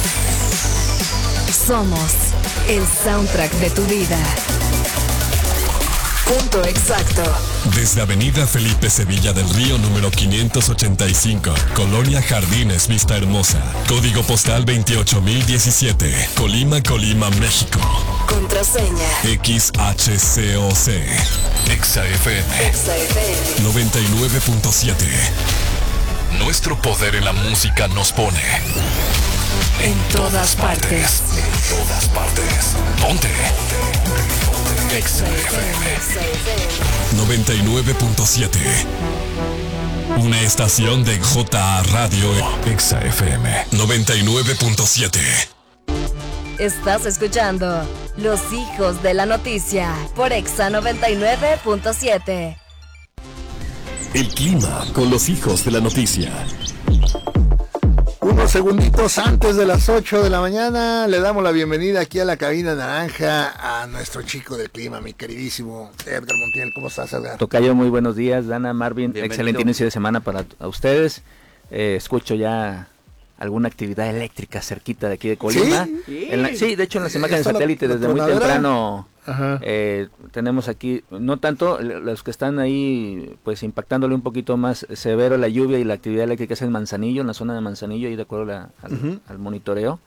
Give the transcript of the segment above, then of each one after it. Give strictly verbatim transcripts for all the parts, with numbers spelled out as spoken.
Somos el soundtrack de tu vida. Punto exacto. Desde Avenida Felipe Sevilla del Río número quinientos ochenta y cinco, Colonia Jardines, Vista Hermosa. Código postal veintiocho mil diecisiete, Colima, Colima, México. Contraseña X H C O C. Exa F M. Exa F M noventa y nueve punto siete. Nuestro poder en la música nos pone en todas partes. En todas partes. Ponte. Exa F M noventa y nueve punto siete. Una estación de J A Radio. Exa F M noventa y nueve punto siete. Estás escuchando Los Hijos de la Noticia por Exa noventa y nueve punto siete. El clima con los Hijos de la Noticia. Unos segunditos antes de las ocho de la mañana le damos la bienvenida aquí a la cabina naranja a nuestro chico del clima, mi queridísimo Edgar Montiel. ¿Cómo estás, Edgar? Tocayo, muy buenos días. Dana, Marvin, Bienvenido. Excelente inicio de semana para a ustedes. Eh, escucho ya alguna actividad eléctrica cerquita de aquí de Colima. ¿Sí? En la, sí, de hecho en las imágenes de ¿Está la- satélite la desde muy tronadora? temprano Ajá. eh, tenemos aquí, no tanto, los que están ahí pues impactándole un poquito más severo la lluvia y la actividad eléctrica es en Manzanillo, en la zona de Manzanillo, ahí de acuerdo a la- al, Ujú. al monitoreo.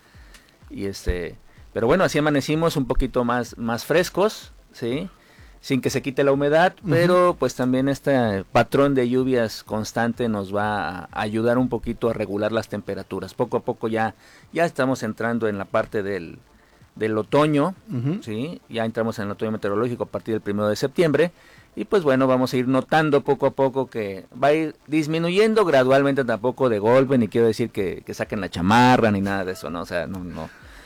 Y este, pero bueno, así amanecimos un poquito más, más frescos, ¿sí? Sin que se quite la humedad, Ujú. pero pues también este patrón de lluvias constante nos va a ayudar un poquito a regular las temperaturas. Poco a poco ya, ya estamos entrando en la parte del, del otoño, Ujú. ¿sí? Ya entramos en el otoño meteorológico a partir del primero de septiembre, y pues bueno, vamos a ir notando poco a poco que va a ir disminuyendo gradualmente, tampoco de golpe, ni quiero decir que, que saquen la chamarra, ni nada de eso, ¿no? O sea, no, no.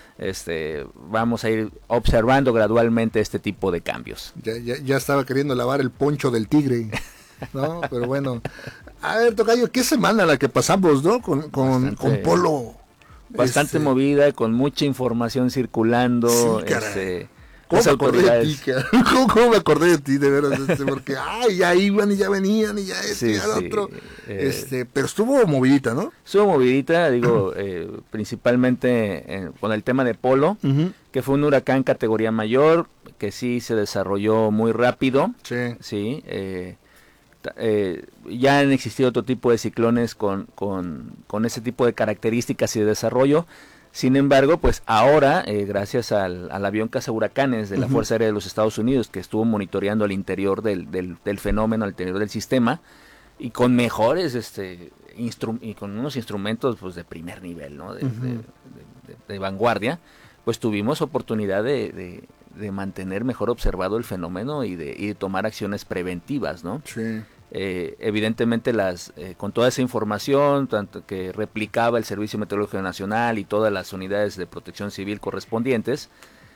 Este, vamos a ir observando gradualmente este tipo de cambios. Ya, ya, ya estaba queriendo lavar el poncho del tigre, ¿no? Pero bueno. A ver, Tocayo, ¿qué semana la que pasamos, no? Con, con, Bastante- con Polo. Bastante Este, movida, con mucha información circulando. Sí, caray. este, ¿Cómo las me acordé de autoridades. ti, cara? ¿Cómo, cómo me acordé de ti, de veras? Este, porque, ay, ya iban y ya venían y ya este Sí, y ya el sí, otro. eh, Este, pero estuvo movidita, ¿no? Estuvo movidita, digo, eh, principalmente eh, con el tema de Polo, Ujú. que fue un huracán categoría mayor, que sí se desarrolló muy rápido. Sí. Sí, eh, ta- eh, ya han existido otro tipo de ciclones con, con, con ese tipo de características y de desarrollo. Sin embargo, pues ahora, eh, gracias al, al avión cazahuracanes de la Ujú. Fuerza Aérea de los Estados Unidos, que estuvo monitoreando el interior del, del, del fenómeno, al interior del sistema, y con mejores, este, instru- y con unos instrumentos pues de primer nivel, ¿no? de, Ujú. de, de- de- de vanguardia, pues tuvimos oportunidad de, de, de mantener mejor observado el fenómeno y de, y de tomar acciones preventivas, ¿no? Sí. Eh, evidentemente las eh, con toda esa información, tanto que replicaba el Servicio Meteorológico Nacional y todas las unidades de protección civil correspondientes,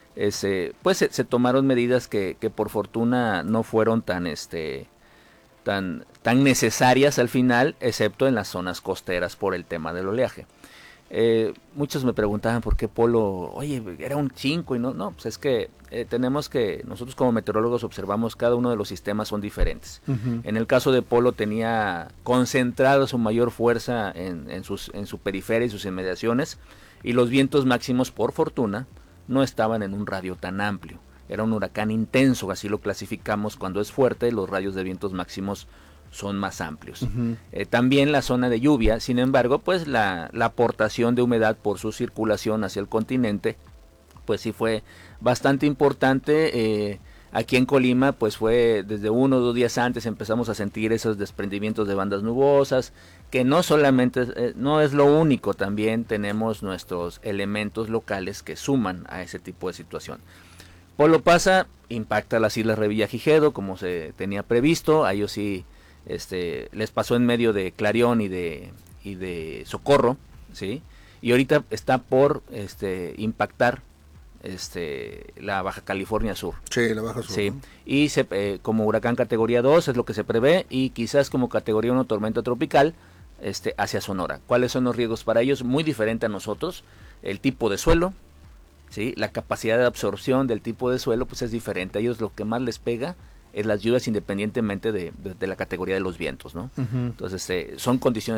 ese, pues se, se tomaron medidas que, que por fortuna no fueron tan este tan tan necesarias al final, excepto en las zonas costeras por el tema del oleaje. Eh, muchos me preguntaban por qué Polo, oye, era un cinco y no, no, pues es que eh, tenemos que, nosotros como meteorólogos observamos cada uno de los sistemas son diferentes. Ujú. En el caso de Polo tenía concentrada su mayor fuerza en, en, sus, en su periferia y sus inmediaciones, y los vientos máximos, por fortuna, no estaban en un radio tan amplio. Era un huracán intenso, así lo clasificamos cuando es fuerte, los radios de vientos máximos son más amplios. Ujú. Eh, también la zona de lluvia, sin embargo, pues la, la aportación de humedad por su circulación hacia el continente, pues sí fue bastante importante. Eh, aquí en Colima, pues fue desde uno o dos días antes empezamos a sentir esos desprendimientos de bandas nubosas, que no solamente, eh, no es lo único, también tenemos nuestros elementos locales que suman a ese tipo de situación. Polo pasa, impacta las islas Revillagigedo como se tenía previsto, a ellos sí este, les pasó en medio de Clarión y de, y de Socorro, ¿sí? Y ahorita está por este, impactar este, la Baja California Sur. Sí, la baja sur. Sí, ¿no? y se, eh, como huracán categoría dos es lo que se prevé, y quizás como categoría uno tormenta tropical este, hacia Sonora. ¿Cuáles son los riesgos para ellos? Muy diferente a nosotros, el tipo de suelo, ¿sí? La capacidad de absorción del tipo de suelo pues es diferente. A ellos lo que más les pega es las lluvias independientemente de, de, de la categoría de los vientos, ¿no? Ujú. Entonces eh, son condiciones